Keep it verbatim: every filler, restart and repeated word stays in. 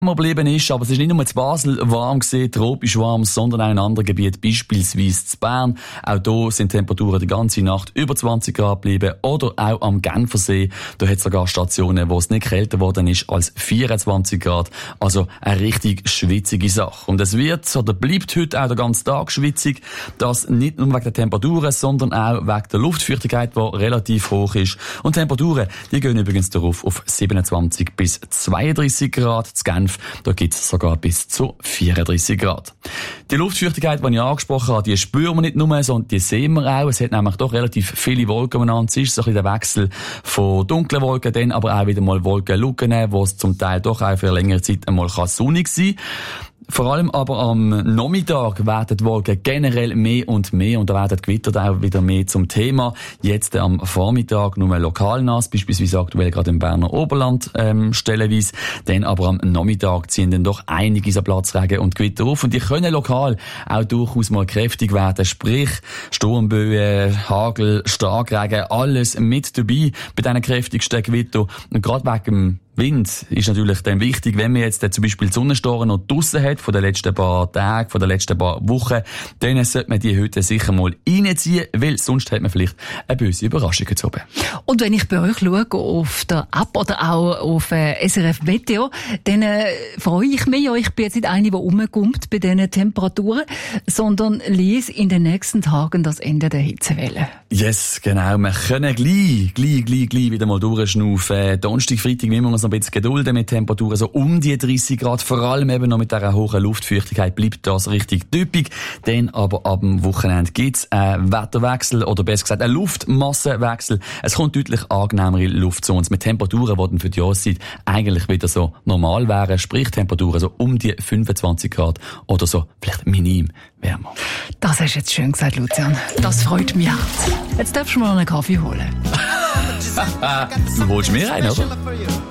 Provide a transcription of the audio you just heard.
geblieben ist, aber es ist nicht nur in Basel warm gewesen, tropisch warm, sondern auch in anderen Gebieten, beispielsweise in Bern. Auch hier sind Temperaturen die ganze Nacht über zwanzig Grad geblieben. Oder auch am Genfersee, da hat es sogar Stationen, wo es nicht kälter geworden ist als vierundzwanzig Grad. Also eine richtig schwitzige Sache. Und es wird oder bleibt heute auch den ganzen Tag schwitzig. Das nicht nur wegen der Temperaturen, sondern auch wegen der Luftfeuchtigkeit, die relativ hoch ist. Und Temperaturen, die gehen übrigens darauf auf siebenundzwanzig bis zweiunddreissig Grad. Zu Genf, da gibt es sogar bis zu vierunddreissig Grad. Die Luftfeuchtigkeit, die ich angesprochen habe, die spüren wir nicht nur, sondern die sehen wir auch. Es hat nämlich doch relativ viele Wolken umeinander. Es ist so ein bisschen der Wechsel von dunklen Wolken, dann aber auch wieder mal Wolkenlücken, wo es zum Teil doch auch für längere Zeit einmal sonnig sein kann. Vor allem aber am Nachmittag werden die Wolken generell mehr und mehr und da werden die Gewitter auch wieder mehr zum Thema. Jetzt am Vormittag nur lokal nass, beispielsweise aktuell gerade im Berner Oberland ähm, stellenweise. Dann aber am Nachmittag ziehen dann doch einige so Platzregen und Gewitter auf und die können lokal auch durchaus mal kräftig werden. Sprich Sturmböen, Hagel, Starkregen, alles mit dabei bei diesen kräftigsten Gewitter. Und gerade wegen dem Wind ist natürlich dann wichtig, wenn man jetzt zum Beispiel die Sonnenstoren noch draussen hat, von den letzten paar Tagen, von den letzten paar Wochen, dann sollte man die heute sicher mal reinziehen, weil sonst hat man vielleicht eine böse Überraschung zu oben. Und wenn ich bei euch schaue, auf der App oder auch auf äh, S R F Meteo, dann äh, freue ich mich ja, ich bin jetzt nicht eine, die rumkommt bei diesen Temperaturen, sondern lese in den nächsten Tagen das Ende der Hitzewelle. Yes, genau. Wir können gleich, gleich, gleich, gleich wieder mal durchschnaufen. Donnerstag, Freitag müssen wir uns noch ein bisschen gedulden mit Temperaturen so um die dreißig Grad. Vor allem eben noch mit dieser hohen Luftfeuchtigkeit bleibt das richtig typisch. Dann aber ab dem Wochenende gibt's einen Wetterwechsel oder besser gesagt einen Luftmassenwechsel. Es kommt deutlich angenehmere Luft zu uns mit Temperaturen, die dann für die Jahreszeit eigentlich wieder so normal wären. Sprich Temperaturen so um die fünfundzwanzig Grad oder so vielleicht minim wärmer. Das hast du jetzt schön gesagt, Lucian. Das freut mich hart. Jetzt darfst du mal noch einen Kaffee holen. Du holst mir einen, oder?